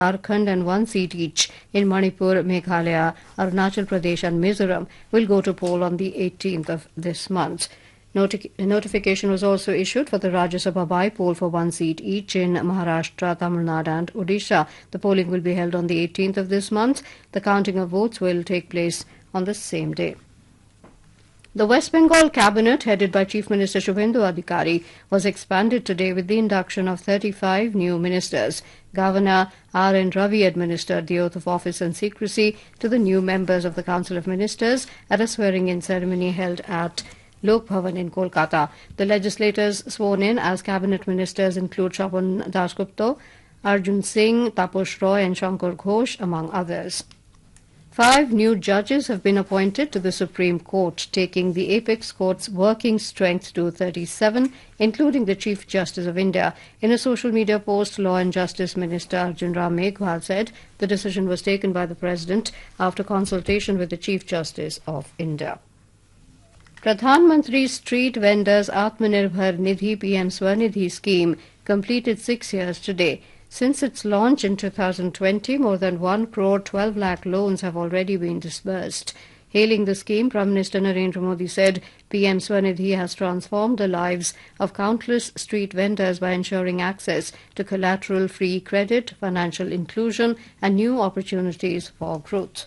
Jharkhand and 1 seat each in Manipur, Meghalaya, Arunachal Pradesh and Mizoram will go to poll on the 18th of this month. Notification was also issued for the Rajya Sabha by-poll for 1 seat each in Maharashtra, Tamil Nadu and Odisha. The polling will be held on the 18th of this month. The counting of votes will take place on the same day. The West Bengal cabinet, headed by Chief Minister Shubhendu Adhikari, was expanded today with the induction of 35 new ministers. Governor R.N. Ravi administered the oath of office and secrecy to the new members of the Council of Ministers at a swearing-in ceremony held at Lok Bhavan in Kolkata. The legislators sworn in as cabinet ministers include Shravan Dasgupta, Arjun Singh, Taposh Roy and Shankar Ghosh, among others. 5 new judges have been appointed to the Supreme Court, taking the Apex Court's working strength to 37, including the Chief Justice of India. In a social media post, Law and Justice Minister Arjun Ram Meghwal said the decision was taken by the President after consultation with the Chief Justice of India. Pradhan Mantri's Street Vendors Atmanirbhar Nidhi PM Swanidhi scheme completed 6 years today. Since its launch in 2020, more than 1 crore 12 lakh loans have already been disbursed. Hailing the scheme, Prime Minister Narendra Modi said PM Swanidhi has transformed the lives of countless street vendors by ensuring access to collateral-free credit, financial inclusion and new opportunities for growth.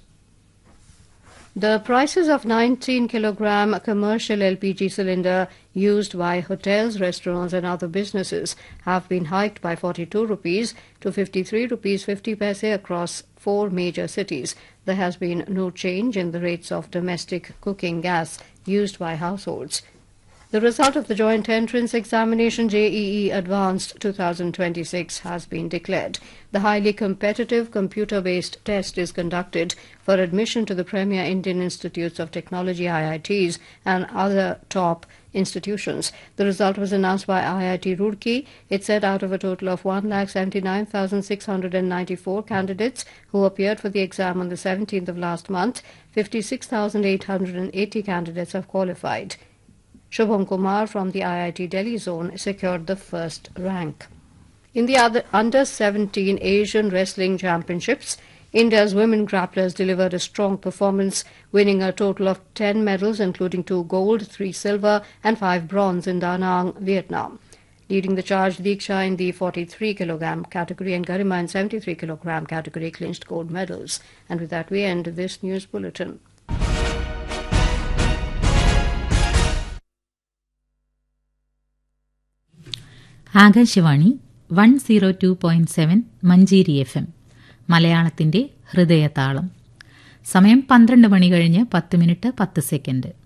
The prices of 19-kilogram commercial LPG cylinder used by hotels, restaurants and other businesses have been hiked by 42 rupees to 53 rupees 50 paise across 4 major cities. There has been no change in the rates of domestic cooking gas used by households. The result of the joint entrance examination JEE Advanced 2026 has been declared. The highly competitive computer-based test is conducted for admission to the premier Indian Institutes of Technology IITs and other top institutions. The result was announced by IIT Roorkee. It said out of a total of 1,79,694 candidates who appeared for the exam on the 17th of last month, 56,880 candidates have qualified. Shubham Kumar from the IIT Delhi zone secured the first rank. In the Under-17 Asian Wrestling Championships, India's women grapplers delivered a strong performance, winning a total of 10 medals, including 2 gold, 3 silver and 5 bronze in Da Nang, Vietnam. Leading the charge, Diksha in the 43-kilogram category and Garima in 73-kilogram category clinched gold medals. And with that, we end this news bulletin. Akashvani 102.7 Manjeri FM മലയാളത്തിന്റെ ഹൃദയതാളം. സമയം 12 മണി കഴിഞ്ഞ് 10 minute 10 second.